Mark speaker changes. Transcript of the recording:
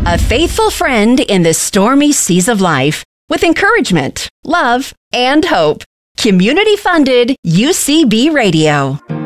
Speaker 1: A faithful friend in the stormy seas of life with encouragement, love, and hope. Community-funded UCB Radio.